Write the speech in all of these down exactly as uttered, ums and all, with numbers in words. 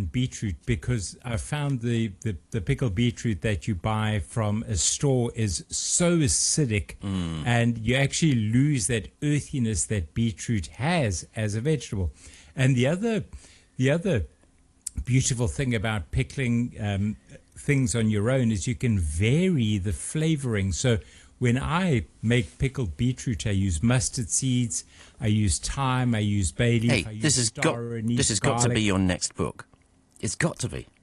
own beetroot because I found the, the, the pickled beetroot that you buy from a store is so acidic, mm. and you actually lose that earthiness that beetroot has as a vegetable. And the other, the other beautiful thing about pickling um, things on your own is you can vary the flavoring. So when I make pickled beetroot, I use mustard seeds, I use thyme, I use bay leaf, hey, I use this has got anise, this has got garlic. to be your next book. It's got to be.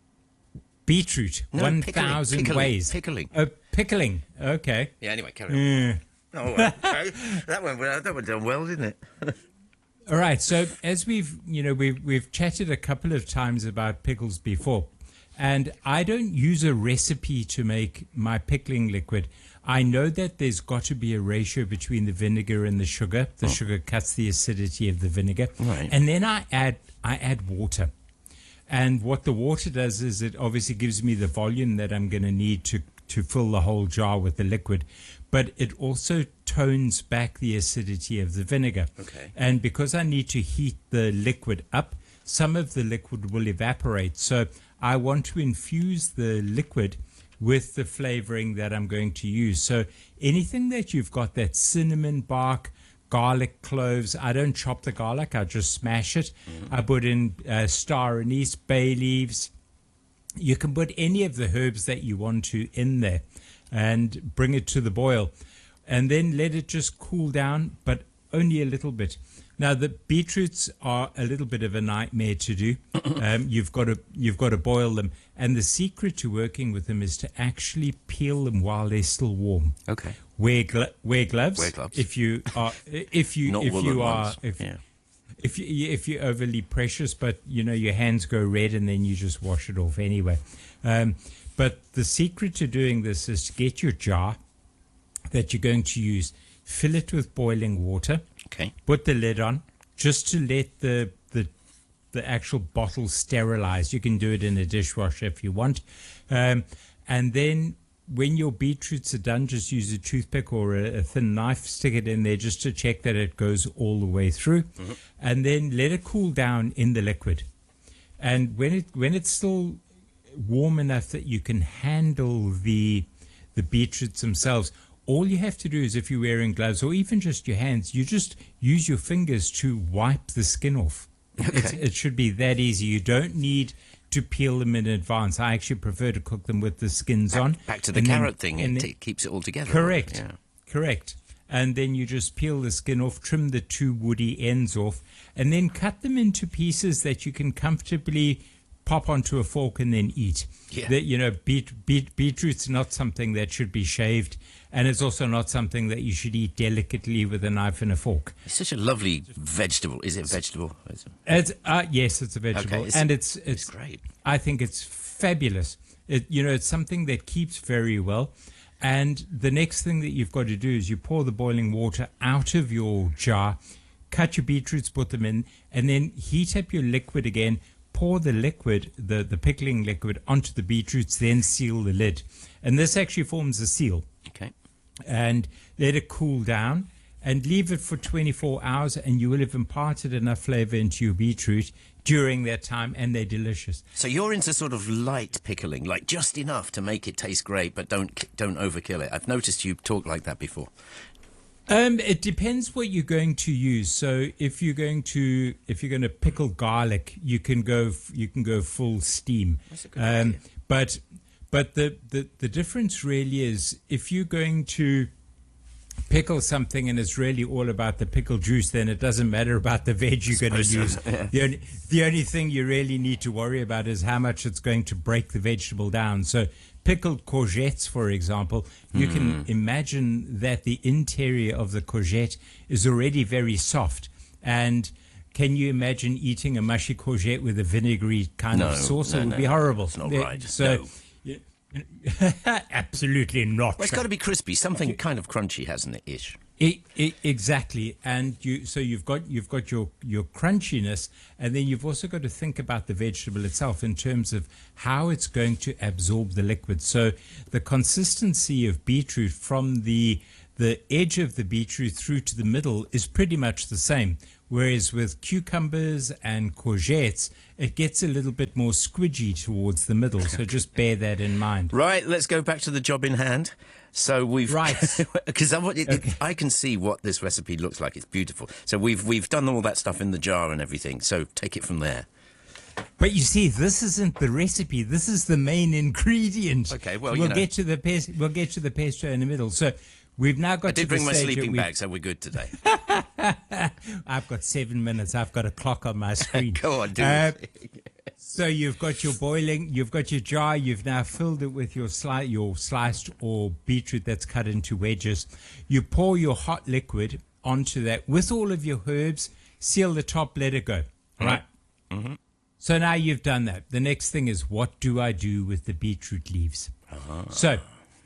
Beetroot, no, one pickling, thousand pickling, ways. Pickling. Oh, pickling. Okay. Yeah. Anyway, carry on. Uh, Oh, okay. that went well, that went down well, didn't it? all right. So as we've you know we've we've chatted a couple of times about pickles before, and I don't use a recipe to make my pickling liquid. I know that there's got to be a ratio between the vinegar and the sugar. The oh. sugar cuts the acidity of the vinegar, right. and then I add I add water. And what the water does is it obviously gives me the volume that I'm going to need to to fill the whole jar with the liquid, but it also tones back the acidity of the vinegar. Okay. And because I need to heat the liquid up, some of the liquid will evaporate. So I want to infuse the liquid with the flavoring that I'm going to use. So anything that you've got, that cinnamon bark, garlic cloves, I don't chop the garlic, I just smash it. Mm-hmm. I put in uh, star anise, bay leaves. You can put any of the herbs that you want to in there and bring it to the boil. And then let it just cool down, but only a little bit. Now, the beetroots are a little bit of a nightmare to do. Um, you've got to you've got to boil them, and the secret to working with them is to actually peel them while they're still warm. Okay. Wear glo- wear gloves. Wear gloves. If you are if you Not if you are ones. if yeah. if you if you're overly precious, but you know your hands go red and then you just wash it off anyway. Um, but the secret to doing this is to get your jar that you're going to use, fill it with boiling water. Okay. Put the lid on just to let the the the actual bottle sterilize. You can do it in a dishwasher if you want. Um, and then when your beetroots are done, just use a toothpick or a, a thin knife, stick it in there just to check that it goes all the way through. Mm-hmm. And then let it cool down in the liquid. And when it when it's still warm enough that you can handle the the beetroots themselves, all you have to do is, if you're wearing gloves or even just your hands, you just use your fingers to wipe the skin off. Okay. It's, it should be that easy. You don't need to peel them in advance. I actually prefer to cook them with the skins back, on. Back to the carrot then, thing. It then, keeps it all together. Correct. Yeah. Correct. And then you just peel the skin off, trim the two woody ends off, and then cut them into pieces that you can comfortably pop onto a fork and then eat. Yeah. The, you know, beet, beet, beetroot's not something that should be shaved, and it's also not something that you should eat delicately with a knife and a fork. It's such a lovely vegetable. Is it a vegetable? It's, uh, yes, it's a vegetable. Okay, it's, and it's, it's, it's great. I think it's fabulous. It, you know, it's something that keeps very well. And the next thing that you've got to do is you pour the boiling water out of your jar, cut your beetroots, put them in, and then heat up your liquid again. Pour the liquid, the, the pickling liquid, onto the beetroots, then seal the lid. And this actually forms a seal. Okay. And let it cool down and leave it for twenty-four hours, and you will have imparted enough flavor into your beetroot during that time, and they're delicious. So you're into sort of light pickling, like just enough to make it taste great, but don't don't overkill it. I've noticed you talk like that before. Um, it depends what you're going to use. So if you're going to if you're going to pickle garlic, you can go you can go full steam. That's a good um, idea. But but the, the the difference really is if you're going to pickle something and it's really all about the pickle juice, then it doesn't matter about the veg you're going to use. Yeah. The only the only thing you really need to worry about is how much it's going to break the vegetable down. So pickled courgettes, for example, you mm. can imagine that the interior of the courgette is already very soft. And can you imagine eating a mushy courgette with a vinegary kind no, of sauce? No, it would no, be horrible. It's not Yeah, right. So, no. yeah, absolutely not. Well, it's got to be crispy, something kind of crunchy, hasn't it? Ish. It, it, exactly, and you so you've got you've got your your crunchiness, and then you've also got to think about the vegetable itself in terms of how it's going to absorb the liquid. So the consistency of beetroot from the the edge of the beetroot through to the middle is pretty much the same. Whereas with cucumbers and courgettes, it gets a little bit more squidgy towards the middle. So just bear that in mind. Right, let's go back to the job in hand. So we've Right. because I, want- it- it- Okay. I can see what this recipe looks like. It's beautiful. So we've we've done all that stuff in the jar and everything. So take it from there. But you see, this isn't the recipe. This is the main ingredient. Okay, well, we'll you know. get to the pesto. We'll get to the pesto in the middle. So we've now got I did to bring the my stage sleeping that bag, so we're good today. I've got seven minutes. I've got a clock on my screen. Go on, do Uh, it. So you've got your boiling, you've got your jar, you've now filled it with your sli- your sliced or beetroot that's cut into wedges. You pour your hot liquid onto that with all of your herbs, seal the top, let it go. Right. Mm-hmm. So now you've done that. The next thing is, what do I do with the beetroot leaves? Uh-huh. So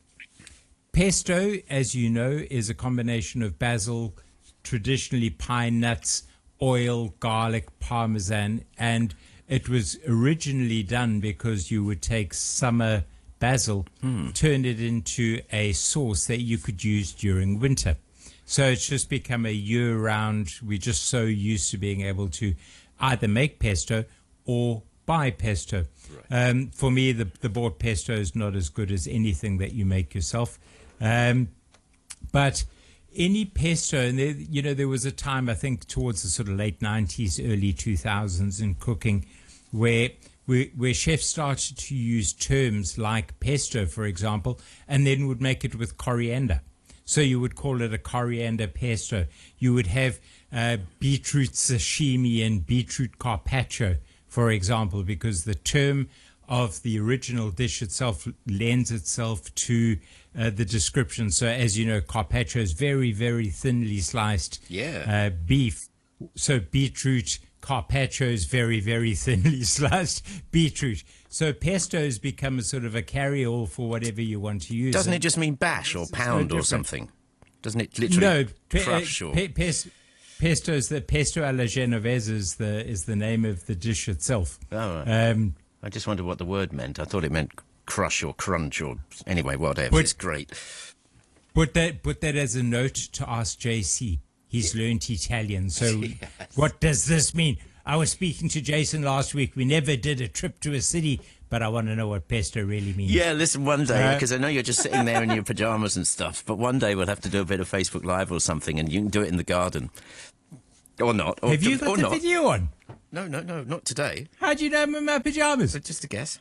pesto, as you know, is a combination of basil, traditionally pine nuts, oil, garlic, parmesan, and it was originally done because you would take summer basil, Hmm. turn it into a sauce that you could use during winter. So it's just become a year-round. We're just so used to being able to either make pesto or buy pesto. Um, for me, the, the bought pesto is not as good as anything that you make yourself. Um, but any pesto, and there, you know, there was a time, I think, towards the sort of late nineties, early two thousands in cooking, where where, where chefs started to use terms like pesto, for example, and then would make it with coriander. So you would call it a coriander pesto. You would have uh, beetroot sashimi and beetroot carpaccio, for example, because the term of the original dish itself lends itself to uh, the description. So as you know, carpaccio is very, very thinly sliced Yeah. uh, beef. So beetroot carpaccio is very, very thinly sliced beetroot. So pesto has become a sort of a carry-all for whatever you want to use. Doesn't And- it just mean bash or It's no pound or different. something? Doesn't it literally No, pe- crush uh, or... pe- pes- pesto is the pesto alla genovese is the is the name of the dish itself. Oh, right. Um, I just wondered what the word meant. I thought it meant crush or crunch or... Anyway, whatever. But- It's great. put that put that as a note to ask J C. He's learnt Italian. So what does this mean? I was speaking to Jason last week. We never did a trip to a city, but I want to know what pesto really means. Yeah, listen, one day, Uh, because I know you're just sitting there in your pyjamas and stuff, but one day we'll have to do a bit of Facebook Live or something, and you can do it in the garden. Or not. Or, Have you got or the not. video on? No, no, no, not today. How do you know I'm in my pajamas? But just a guess.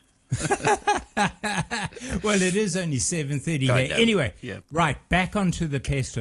Well, it is only seven thirty I here. know. Anyway, Yeah. right, back onto the pesto.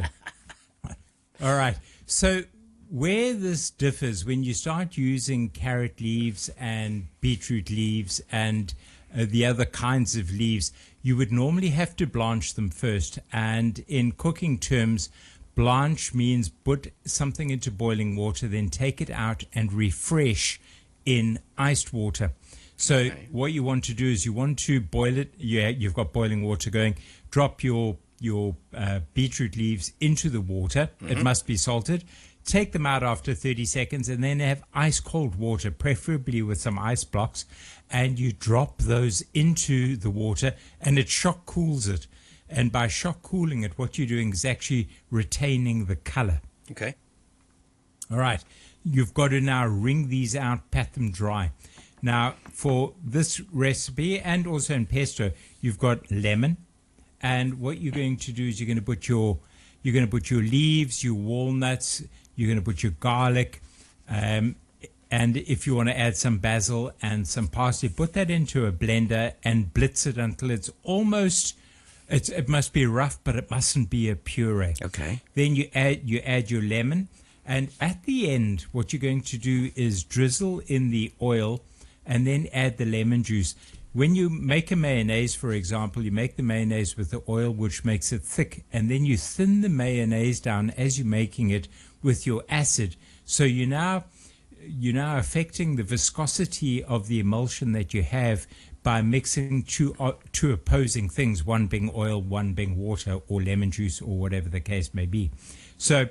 All right. So where this differs, when you start using carrot leaves and beetroot leaves and uh, the other kinds of leaves, you would normally have to blanch them first. And in cooking terms, blanch means put something into boiling water, then take it out and refresh in iced water. So Okay. what you want to do is you want to boil it. Yeah, you've got boiling water going. Drop your your uh, beetroot leaves into the water. It must be salted. Take them out after thirty seconds, and then have ice cold water, preferably with some ice blocks, and you drop those into the water, and it shock cools it. And by shock cooling it, what you're doing is actually retaining the color. Okay. All right. You've got to now wring these out, pat them dry. Now, for this recipe and also in pesto, you've got lemon. And what you're going to do is you're going to put your you're going to put your leaves, your walnuts, you're going to put your garlic, um, and if you want to add some basil and some parsley, put that into a blender and blitz it until it's almost it's, it must be rough, but it mustn't be a puree. Okay. Then you add you add your lemon, and at the end, what you're going to do is drizzle in the oil, and then add the lemon juice. When you make a mayonnaise, for example, you make the mayonnaise with the oil, which makes it thick, and then you thin the mayonnaise down as you're making it with your acid. So you now you're now affecting the viscosity of the emulsion that you have by mixing two uh, two opposing things, one being oil, one being water or lemon juice or whatever the case may be. So,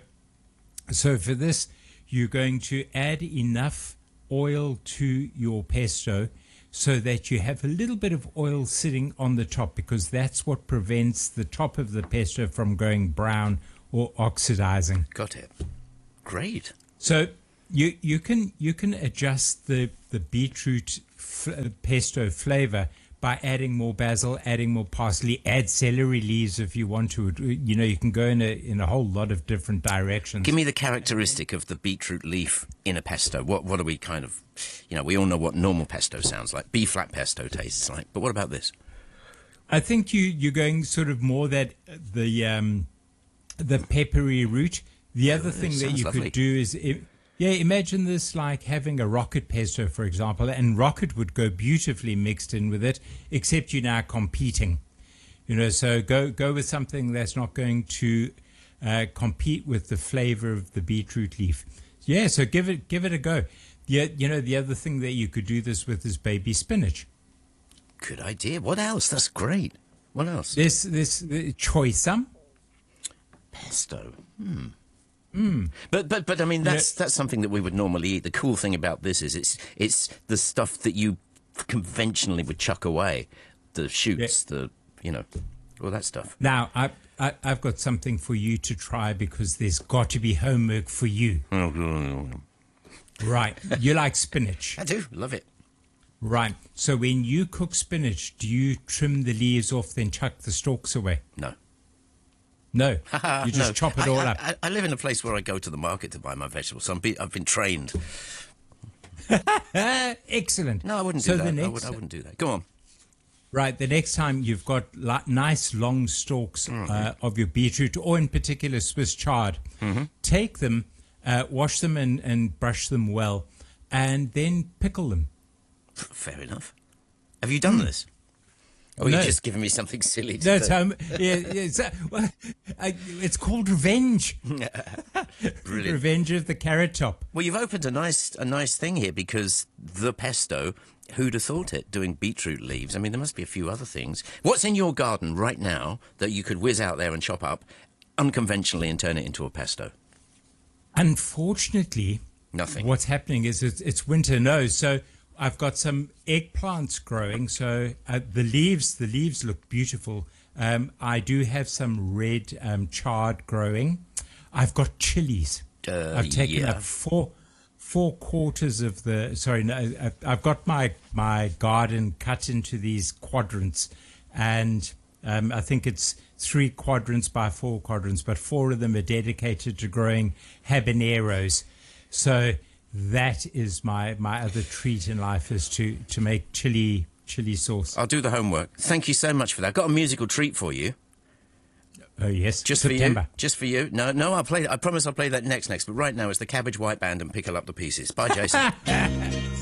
so for this, you're going to add enough oil to your pesto so that you have a little bit of oil sitting on the top, because that's what prevents the top of the pesto from going brown or oxidizing. Got it. Great. So You you can you can adjust the the beetroot f- uh, pesto flavor by adding more basil, adding more parsley, add celery leaves if you want to. You know, you can go in a in a whole lot of different directions. Give me the characteristic of the beetroot leaf in a pesto. What what are we kind of, you know, we all know what normal pesto sounds like. B-flat pesto tastes like. But what about this? I think you you're going sort of more that the um, the peppery route. The other Oh, thing that sounds you lovely. could do is, i- yeah, imagine this like having a rocket pesto, for example, and rocket would go beautifully mixed in with it, except you're now competing. You know, so go go with something that's not going to uh, compete with the flavor of the beetroot leaf. Yeah, so give it give it a go. Yeah, you know, the other thing that you could do this with is baby spinach. Good idea. What else? That's great. What else? This this uh, choysum. Pesto. Hmm. Mm. But but but I mean that's that's something that we would normally eat. The cool thing about this is it's it's the stuff that you conventionally would chuck away, the shoots, the you know, all that stuff. Now I, I I've got something for you to try because there's got to be homework for you. Right, you like spinach, I do love it. right? So when you cook spinach, do you trim the leaves off, then chuck the stalks away? No, No, you just no. chop it I, all I, up. I, I live in a place where I go to the market to buy my vegetables, so I'm be, I've been trained. Ah, excellent. No, I wouldn't so do that. The I, next, would, I wouldn't do that. Go on. Right, the next time you've got li- nice long stalks Mm-hmm. uh, of your beetroot, or in particular Swiss chard, Mm-hmm. take them, uh, wash them and, and brush them well, and then pickle them. Fair enough. Have you done this? Or are No. you just giving me something silly to No, do? Tom, yeah, yeah, it's, uh, well, uh, it's called revenge. Brilliant. Revenge of the Carrot Top. Well, you've opened a nice a nice thing here because the pesto, who'd have thought it, doing beetroot leaves? I mean, there must be a few other things. What's in your garden right now that you could whiz out there and chop up unconventionally and turn it into a pesto? Unfortunately, Nothing. what's happening is it's, it's winter. No, so I've got some eggplants growing. So uh, the leaves, the leaves look beautiful. Um, I do have some red um, chard growing. I've got chilies. Uh, I've taken yeah. up four four quarters of the. Sorry, no, I- I've got my my garden cut into these quadrants, and um, I think it's three quadrants by four quadrants, but four of them are dedicated to growing habaneros. So that is my, my other treat in life, is to, to make chili chili sauce. I'll do the homework. Thank you so much for that. I've got a musical treat for you. Oh yes, Just September. for you. Just for you. No, no, I'll play. I promise I'll play that next next. But right now it's the Cabbage White Band and Pickle Up the Pieces. Bye, Jason.